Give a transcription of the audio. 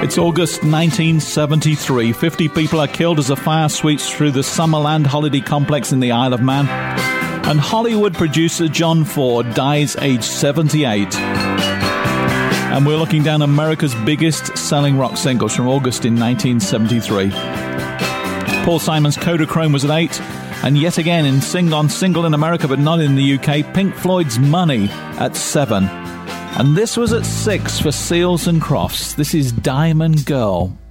It's August 1973. 50 people are killed as a fire sweeps through the Summerland holiday complex in the Isle of Man. And Hollywood producer John Ford dies aged 78. And we're looking down America's biggest selling rock singles from August in 1973. Paul Simon's Kodachrome was at 8. And yet again in single in America but not in the UK, Pink Floyd's Money at 7. And this was at 6 for Seals and Crofts. This is Diamond Girl.